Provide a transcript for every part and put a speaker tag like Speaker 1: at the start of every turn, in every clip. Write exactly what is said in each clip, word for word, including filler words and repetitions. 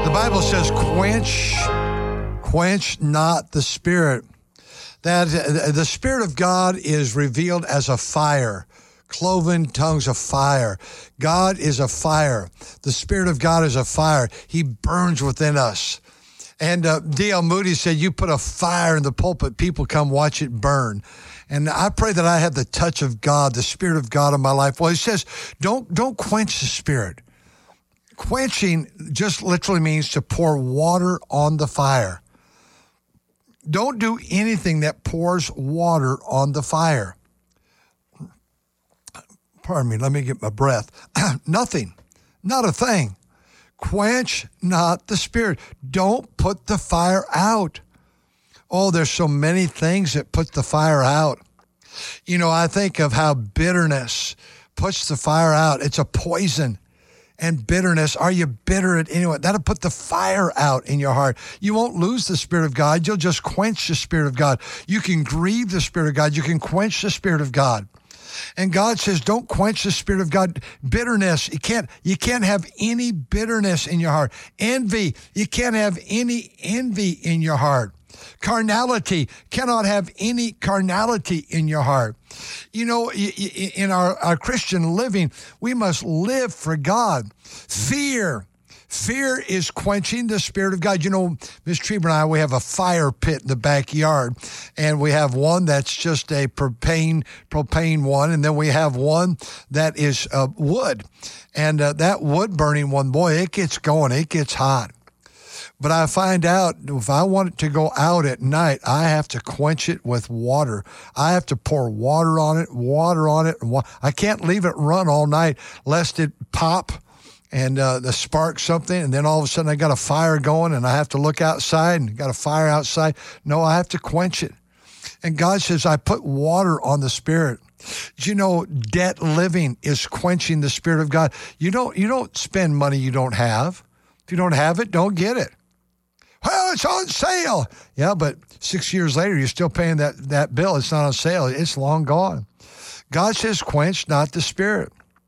Speaker 1: The Bible says, quench, quench not the Spirit. That the Spirit of God is revealed as a fire, cloven tongues of fire. God is a fire. The Spirit of God is a fire. He burns within us. And uh, D L Moody said, you put a fire in the pulpit, people come watch it burn. And I pray that I have the touch of God, the Spirit of God in my life. Well, he says, don't, don't quench the Spirit. Quenching just literally means to pour water on the fire. Don't do anything that pours water on the fire. Pardon me, let me get my breath. Nothing, not a thing. Quench not the Spirit. Don't put the fire out. Oh, there's so many things that put the fire out. You know, I think of how bitterness puts the fire out. It's a poison. And bitterness, are you bitter at anyone? That'll put the fire out in your heart. You won't lose the Spirit of God. You'll just quench the Spirit of God. You can grieve the Spirit of God. You can quench the Spirit of God. And God says, don't quench the Spirit of God. Bitterness, you can't, you can't have any bitterness in your heart. Envy, you can't have any envy in your heart. Carnality, cannot have any carnality in your heart. You know, in our, our Christian living, we must live for God. Fear. Fear is quenching the Spirit of God. You know, Miz Trieber and I, we have a fire pit in the backyard, and we have one that's just a propane propane one, and then we have one that is uh, wood. And uh, that wood burning one, boy, it gets going. It gets hot. But I find out if I want it to go out at night, I have to quench it with water. I have to pour water on it, water on it. And wa- I can't leave it run all night lest it pop and uh, the spark something. And then all of a sudden I got a fire going and I have to look outside and got a fire outside. No, I have to quench it. And God says, I put water on the Spirit. Do you know debt living is quenching the Spirit of God? You don't, you don't spend money you don't have. If you don't have it, don't get it. Well, it's on sale. Yeah, but six years later, you're still paying that, that bill. It's not on sale. It's long gone. God says, quench not the Spirit.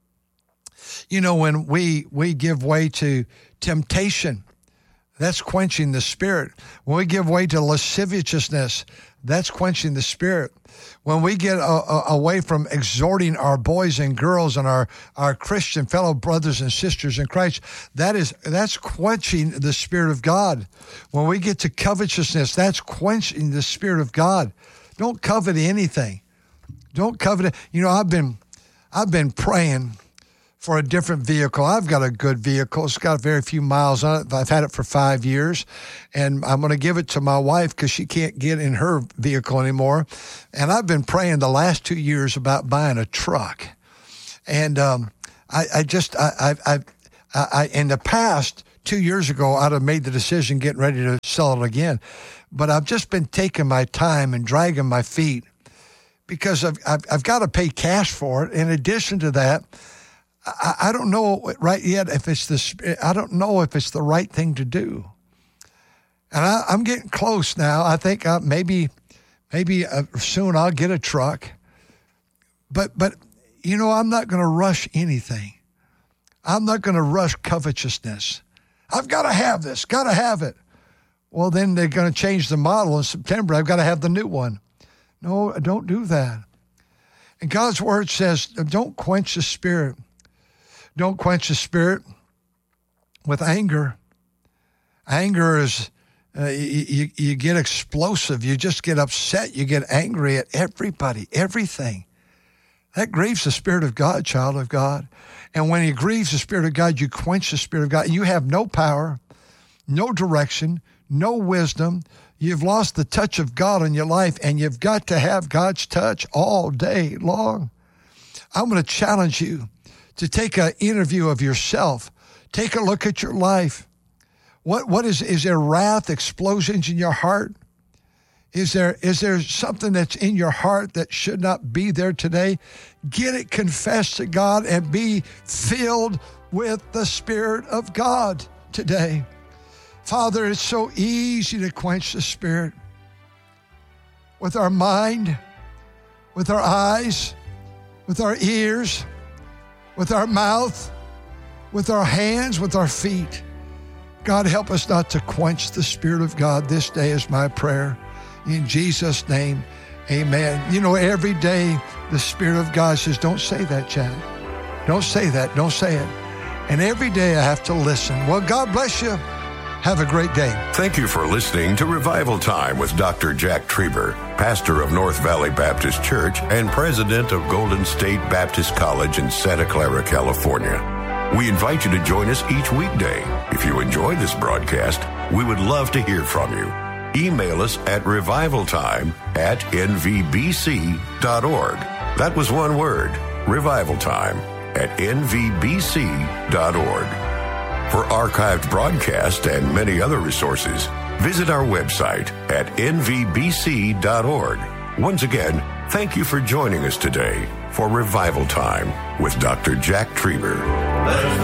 Speaker 1: You know, when we, we give way to temptation, that's quenching the Spirit. When we give way to lasciviousness, that's quenching the Spirit. When we get a, a, away from exhorting our boys and girls and our, our Christian fellow brothers and sisters in Christ, that is, that's quenching the Spirit of God. When we get to covetousness, that's quenching the Spirit of God. Don't covet anything. Don't covet it. You know, I've been, I've been praying for a different vehicle. I've got a good vehicle. It's got very few miles on it. I've had it for five years, and I'm going to give it to my wife because she can't get in her vehicle anymore. And I've been praying the last two years about buying a truck. And um, I, I just, I, I, I, I, in the past, two years ago, I'd have made the decision getting ready to sell it again. But I've just been taking my time and dragging my feet because I've, I've, I've got to pay cash for it. In addition to that, I, I don't know right yet if it's the, I don't know if it's the right thing to do. And I, I'm getting close now. I think uh, maybe, maybe uh, soon I'll get a truck. But, but you know, I'm not going to rush anything. I'm not going to rush covetousness. I've got to have this, got to have it. Well, then they're going to change the model in September. I've got to have the new one. No, don't do that. And God's word says, don't quench the Spirit. Don't quench the Spirit with anger. Anger is, uh, you, you, you get explosive. You just get upset. You get angry at everybody, everything. That grieves the Spirit of God, child of God. And when it grieves the Spirit of God, you quench the Spirit of God. You have no power, no direction, no wisdom. You've lost the touch of God in your life, and you've got to have God's touch all day long. I'm going to challenge you to take an interview of yourself. Take a look at your life. What what is is there wrath, explosions in your heart? Is there is there something that's in your heart that should not be there today? Get it confessed to God and be filled with the Spirit of God today. Father, it's so easy to quench the Spirit with our mind, with our eyes, with our ears, with our mouth, with our hands, with our feet. God, help us not to quench the Spirit of God this day is my prayer. In Jesus' name, amen. You know, every day the Spirit of God says, don't say that, Chad. Don't say that. Don't say it. And every day I have to listen. Well, God bless you. Have a great day.
Speaker 2: Thank you for listening to Revival Time with Doctor Jack Trieber, pastor of North Valley Baptist Church and president of Golden State Baptist College in Santa Clara, California. We invite you to join us each weekday. If you enjoy this broadcast, we would love to hear from you. Email us at revivaltime at n v b c dot org. That was one word, revivaltime at n v b c dot org. For archived broadcasts and many other resources, visit our website at n v b c dot org. Once again, thank you for joining us today for Revival Time with Doctor Jack Trieber.